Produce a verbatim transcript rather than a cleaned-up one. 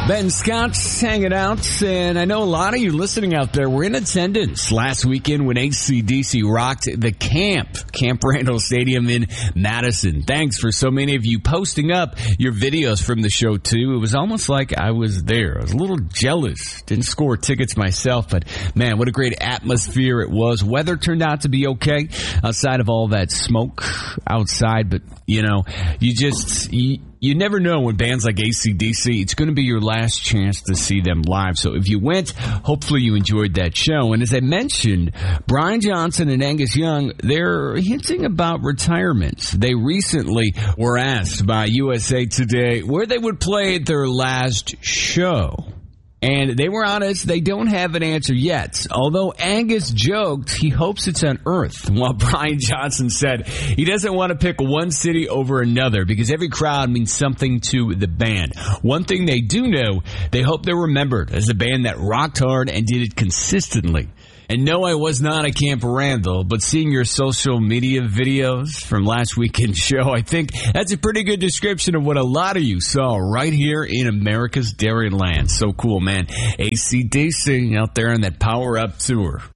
Ben Scott's hanging out, and I know a lot of you listening out there were in attendance last weekend when A C D C rocked the camp, Camp Randall Stadium in Madison. Thanks for so many of you posting up your videos from the show, too. It was almost like I was there. I was a little jealous. Didn't score tickets myself, but man, what a great atmosphere it was. Weather turned out to be okay outside of all that smoke outside, but, you know, you just... You, You never know when bands like A C D C, it's going to be your last chance to see them live. So if you went, hopefully you enjoyed that show. And as I mentioned, Brian Johnson and Angus Young, they're hinting about retirement. They recently were asked by U S A Today where they would play their last show. And they were honest, they don't have an answer yet. Although Angus joked he hopes it's on Earth, while Brian Johnson said he doesn't want to pick one city over another because every crowd means something to the band. One thing they do know, they hope they're remembered as a band that rocked hard and did it consistently. And no, I was not at Camp Randall, but seeing your social media videos from last weekend's show, I think that's a pretty good description of what a lot of you saw right here in America's Dairyland. So cool, man. A C D C out there on that Power Up tour.